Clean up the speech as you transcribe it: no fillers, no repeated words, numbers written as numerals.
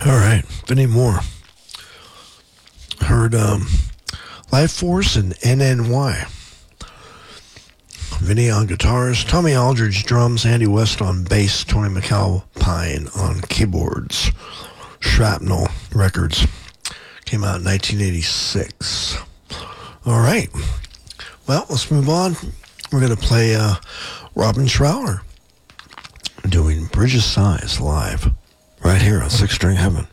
All right, Vinnie Moore. Heard Life Force and NNY. Vinnie on guitars, Tommy Aldridge drums, Andy West on bass, Tony McAlpine on keyboards. Shrapnel Records. Came out in 1986. All right. Well, let's move on. We're going to play Robin Trower doing Bridge of Sighs live right here on Six String Heaven.